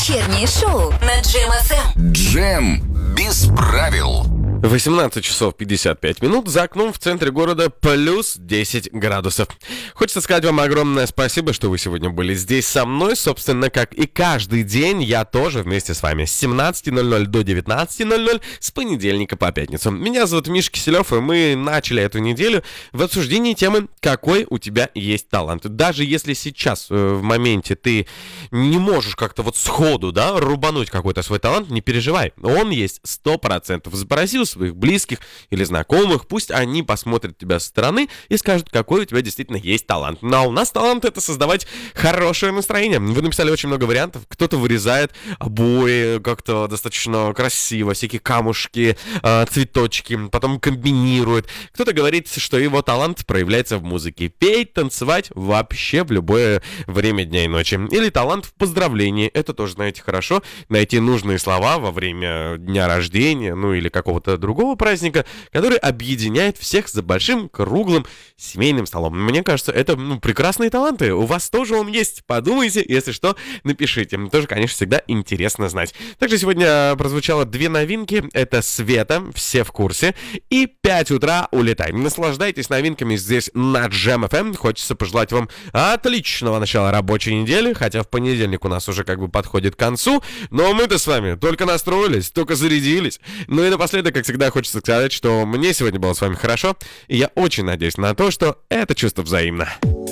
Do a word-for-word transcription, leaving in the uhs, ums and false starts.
Вечернее шоу на Джем эф эм. Джем без правил. восемнадцать часов пятьдесят пять минут, за окном в центре города плюс десять градусов. Хочется сказать вам огромное спасибо, что вы сегодня были здесь со мной. Собственно, как и каждый день, я тоже вместе с вами с семнадцати ноль-ноль до девятнадцати ноль-ноль с понедельника по пятницу. Меня зовут Миша Киселев, и мы начали эту неделю в обсуждении темы «Какой у тебя есть талант?». Даже если сейчас э, в моменте ты не можешь как-то вот сходу, да, рубануть какой-то свой талант, не переживай, он есть сто процентов. Спроси своих близких или знакомых, пусть они посмотрят тебя со стороны и скажут, какой у тебя действительно есть талант. Ну, а у нас талант — это создавать хорошее настроение. Вы написали очень много вариантов. Кто-то вырезает обои как-то достаточно красиво, всякие камушки, э, цветочки, потом комбинирует. Кто-то говорит, что его талант проявляется в музыке. Петь, танцевать вообще в любое время дня и ночи. Или талант в поздравлении. Это тоже, знаете, хорошо. Найти нужные слова во время дня рождения, ну или какого-то другого праздника, который объединяет всех за большим круглым семейным столом. Мне кажется, это ну, прекрасные таланты. У вас тоже он есть. Подумайте, если что, напишите. Тоже, конечно, всегда интересно знать. Также сегодня прозвучало две новинки. Это «Света», все в курсе, и «пять утра улетай». Наслаждайтесь новинками здесь на Джем эф эм. Хочется пожелать вам отличного начала рабочей недели, хотя в понедельник у нас уже как бы подходит к концу, но мы-то с вами только настроились, только зарядились. Ну и напоследок, как всегда, хочется сказать, что мне сегодня было с вами хорошо, и я очень надеюсь на то, что это чувство взаимно.